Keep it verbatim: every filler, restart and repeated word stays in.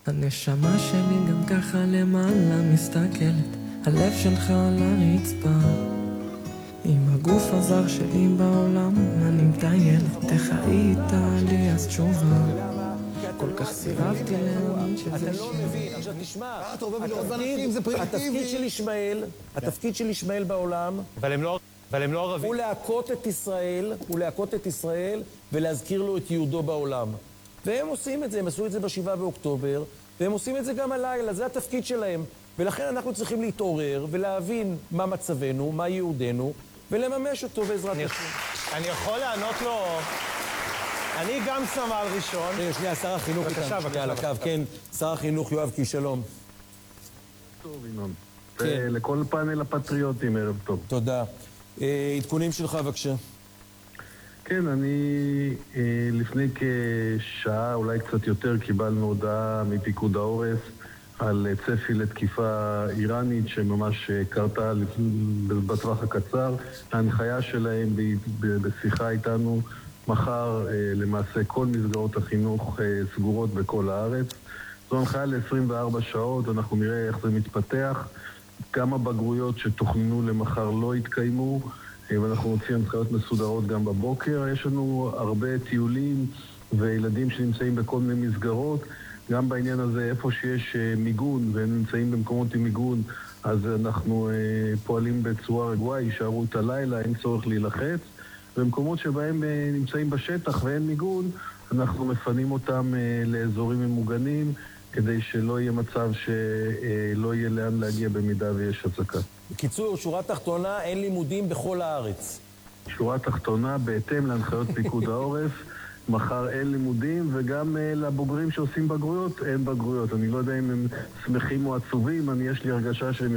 הנשמה שלי גם ככה למעלה מסתכלת, הלב שלך על הרצפה, עם הגוף הזר שלי בעולם אני מטיילת, איך היית לי אז תשובה, כל כך סירבתי להאמין שזה אתה לא מבין, עכשיו תשמע, התפקיד של ישמעאל, התפקיד של ישמעאל בעולם, אבל הם לא, אבל הם לא ערבים. הוא להכות את ישראל, הוא להכות את ישראל ולהזכיר לו את יהודו בעולם. והם עושים את זה, הם עשו את זה בשבעה באוקטובר, והם עושים את זה גם הלילה, זה התפקיד שלהם. ולכן אנחנו צריכים להתעורר ולהבין מה מצבנו, מה יהודנו, ולממש אותו בעזרת השם. אני יכול לענות לו... אני גם סמל ראשון. שנייה, שנייה, שר החינוך איתנו, שנייה על הקו, כן, שר החינוך יואב קיש, שלום. טוב, ינון. לכל פאנל הפטריוטים, ערב טוב. תודה. עדכונים שלך, בבקשה. כן, אני לפני כשעה, אולי קצת יותר, קיבלנו הודעה מפיקוד העורף על צפי לתקיפה איראנית שממש קרתה בטווח הקצר. ההנחיה שלהם בשיחה איתנו, מחר למעשה כל מסגרות החינוך סגורות בכל הארץ. זו הנחיה ל-עשרים וארבע שעות, אנחנו נראה איך זה מתפתח. כמה בגרויות שתוכננו למחר לא התקיימו, ואנחנו רוצים הנחיות מסודרות גם בבוקר. יש לנו הרבה טיולים וילדים שנמצאים בכל מיני מסגרות. גם בעניין הזה, איפה שיש מיגון והם נמצאים במקומות עם מיגון, אז אנחנו פועלים בצורה רגועה, יישארו את הלילה, אין צורך להילחץ. במקומות שבהם נמצאים בשטח ואין מיגון, אנחנו מפנים אותם לאזורים ממוגנים, כדי שלא יהיה מצב שלא יהיה לאן להגיע במידה ויש הצקה. בקיצור, שורה תחתונה, אין לימודים בכל הארץ. שורה תחתונה, בהתאם להנחיות פיקוד העורף, מחר אין לימודים, וגם לבוגרים שעושים בגרויות, אין בגרויות. אני לא יודע אם הם שמחים או עצובים, אני יש לי הרגשה שהם